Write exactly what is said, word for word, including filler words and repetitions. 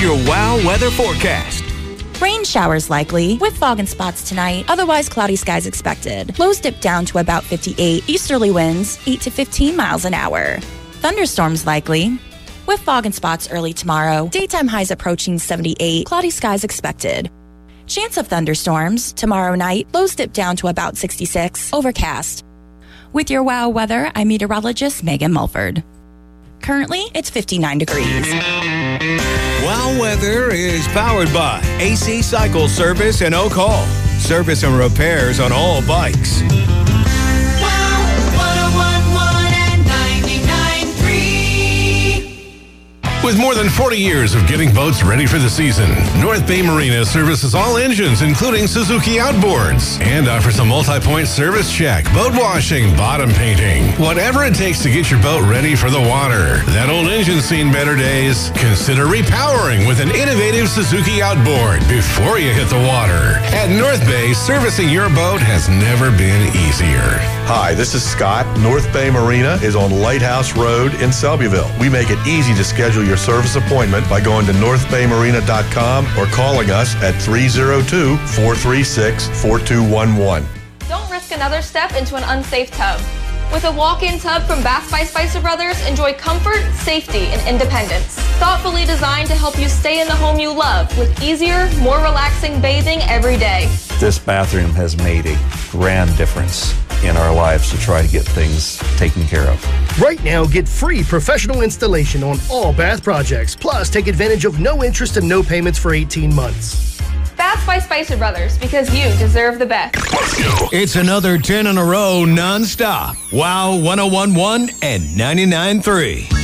your WOW weather forecast. Rain showers likely, with fog and spots tonight. Otherwise, cloudy skies expected. Lows dip down to about fifty-eight. Easterly winds, eight to fifteen miles an hour. Thunderstorms likely, with fog and spots early tomorrow. Daytime highs approaching seventy-eight. Cloudy skies expected. Chance of thunderstorms tomorrow night. Lows dip down to about sixty-six. Overcast. With your WOW weather, I'm meteorologist Megan Mulford. Currently, it's fifty-nine degrees. WOW weather is powered by A C Cycle Service and Oak Hall. Service and repairs on all bikes. With more than forty years of getting boats ready for the season, North Bay Marina services all engines, including Suzuki outboards, and offers a multi-point service check, boat washing, bottom painting, whatever it takes to get your boat ready for the water. That old engine's seen better days. Consider repowering with an innovative Suzuki outboard before you hit the water. At North Bay, servicing your boat has never been easier. Hi, this is Scott. North Bay Marina is on Lighthouse Road in Selbyville. We make it easy to schedule your service appointment by going to north bay marina dot com or calling us at three oh two, four three six, four two one one. Don't risk another step into an unsafe tub. With a walk-in tub from Bath by Spicer Brothers, enjoy comfort, safety, and independence. Thoughtfully designed to help you stay in the home you love with easier, more relaxing bathing every day. This bathroom has made a grand difference in our lives to try to get things taken care of. Right now, get free professional installation on all bath projects. Plus, take advantage of no interest and no payments for eighteen months. Bath by Spicer Brothers, because you deserve the best. It's another ten in a row nonstop. WOW one oh one point one and ninety-nine point three.